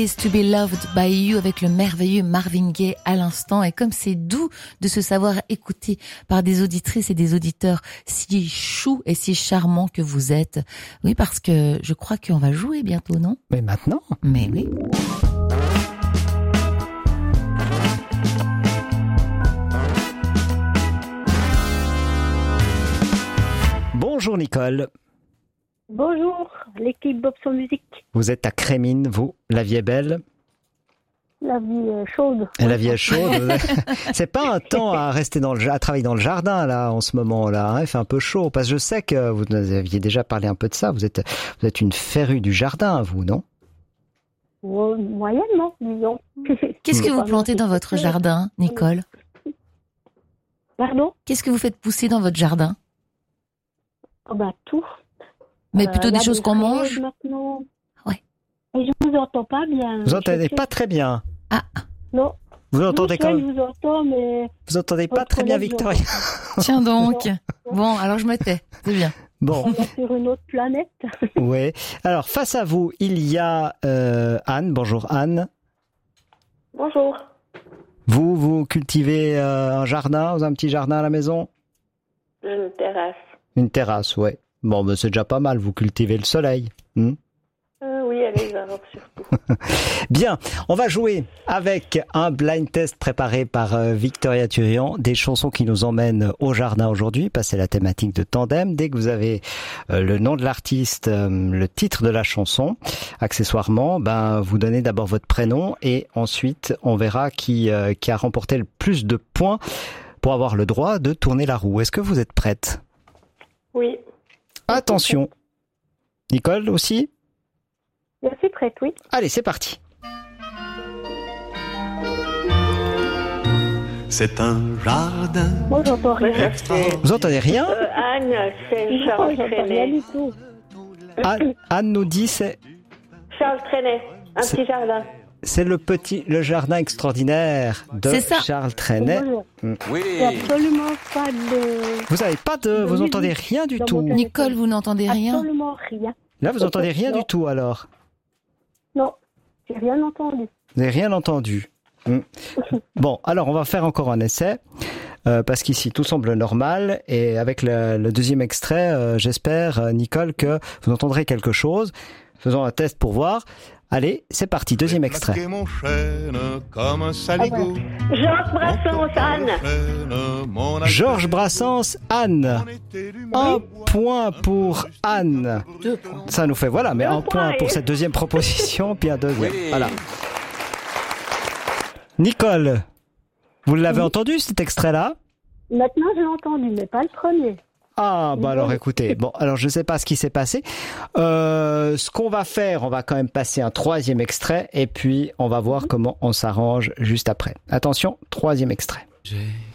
Is to be loved by you avec le merveilleux Marvin Gaye à l'instant. Et comme c'est doux de se savoir écouté par des auditrices et des auditeurs si choux et si charmants que vous êtes. Oui, parce que je crois qu'on va jouer bientôt, non? Mais maintenant? Mais oui. Bonjour Nicole. Bonjour, l'équipe Bob Son Musique. Vous êtes à Crémine, vous. La vie est belle? La vie est chaude. Et la vie est chaude. C'est pas un temps à rester à travailler dans le jardin, là, en ce moment-là. Hein. Il fait un peu chaud. Parce que je sais que vous nous aviez déjà parlé un peu de ça. Vous êtes une férue du jardin, vous, non? Moyennement, disons. Qu'est-ce que vous plantez dans votre jardin, Nicole? Pardon? Qu'est-ce que vous faites pousser dans votre jardin? Oh ben, tout. Mais plutôt des choses qu'on mange? Maintenant. Ouais. Et je vous entends pas bien. Vous entendez pas très bien. Ah. Non. Vous entendez quand même. Je vous entends, mais. Vous entendez pas très bien, Victoria. Tiens donc. Bon, alors je me tais. C'est bien. Bon. On est sur une autre planète. Oui. Alors, face à vous, il y a Anne. Bonjour Anne. Bonjour. Vous cultivez un jardin, un petit jardin à la maison? Une terrasse. Une terrasse, ouais. Bon, ben c'est déjà pas mal, vous cultivez le soleil. Oui, et les arbres surtout. Bien, on va jouer avec un blind test préparé par Victoria Turian, des chansons qui nous emmènent au jardin aujourd'hui, parce que c'est la thématique de Tandem. Dès que vous avez le nom de l'artiste, le titre de la chanson, accessoirement, vous donnez d'abord votre prénom et ensuite on verra qui a remporté le plus de points pour avoir le droit de tourner la roue. Est-ce que vous êtes prête? Oui. Attention. Nicole aussi? Je suis prête, oui. Allez, c'est parti. C'est un jardin. Moi, j'entends rien. Vous entendez rien? Anne, c'est Charles J'entends rien Trenet. du tout. Anne nous dit c'est Charles Trenet, un petit jardin. c'est le jardin extraordinaire de C'est ça. Charles Trenet. Bonjour. Oui. Il n'y a absolument pas de. Vous avez pas vous musique entendez rien du dans tout. mon téléphone. Nicole, vous n'entendez rien? Absolument rien. Là, vous entendez rien Non. du tout alors. Non, j'ai rien entendu. Vous n'avez rien entendu. Bon, alors on va faire encore un essai parce qu'ici tout semble normal et avec le deuxième extrait, j'espère, Nicole, que vous entendrez quelque chose. Faisons un test pour voir. Allez, c'est parti, deuxième extrait. Plaqué mon chêne comme un saligot. Georges Brassens, Anne. Georges Brassens, Anne. Un point pour Anne. 2 points. Ça nous fait, voilà, mais un point pour cette deuxième proposition, puis un deuxième. Oui. Voilà. Nicole, vous l'avez entendu cet extrait-là? Maintenant, je l'ai entendu, mais pas le premier. Ah, bah alors écoutez, bon, alors je sais pas ce qui s'est passé. Ce qu'on va faire, on va quand même passer un troisième extrait et puis on va voir comment on s'arrange juste après. Attention, troisième extrait.